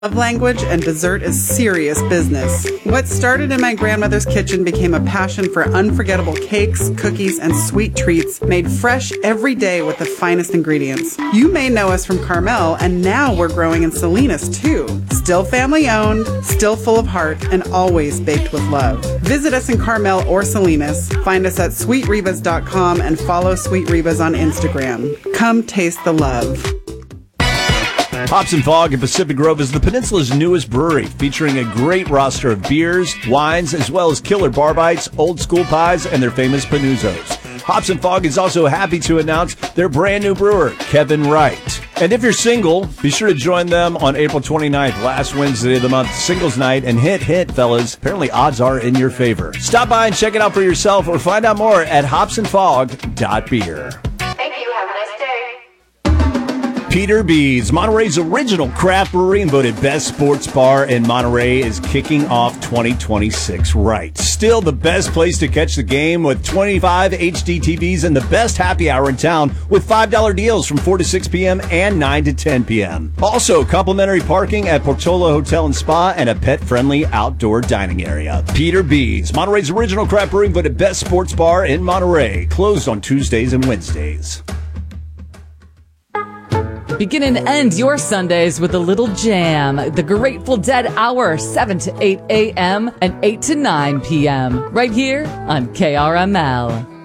Love language and dessert is serious business. What started in my grandmother's kitchen became a passion for unforgettable cakes, cookies, and sweet treats made fresh every day with the finest ingredients. You may know us from Carmel, and now we're growing in Salinas too. Still family owned, still full of heart, and always baked with love. Visit us in Carmel or Salinas. Find us at sweetrebas.com and follow Sweet Rebas on Instagram. Come taste the love. Hops and Fog in Pacific Grove is the peninsula's newest brewery, featuring a great roster of beers, wines, as well as killer bar bites, old school pies, and their famous panuzos. Hops and Fog is also happy to announce their brand new brewer, Kevin Wright. And if you're single, be sure to join them on April 29th, last Wednesday of the month, singles night. And hint, fellas, apparently odds are in your favor. Stop by and check it out for yourself or find out more at hopsandfog.beer. Peter B's, Monterey's original craft brewery and voted best sports bar in Monterey, is kicking off 2026 right. Still the best place to catch the game with 25 HD TVs and the best happy hour in town with $5 deals from 4 to 6 p.m. and 9 to 10 p.m. Also, complimentary parking at Portola Hotel and Spa and a pet-friendly outdoor dining area. Peter B's, Monterey's original craft brewery and voted best sports bar in Monterey. Closed on Tuesdays and Wednesdays. Begin and end your Sundays with a little jam. The Grateful Dead Hour, 7 to 8 a.m. and 8 to 9 p.m. right here on KRML.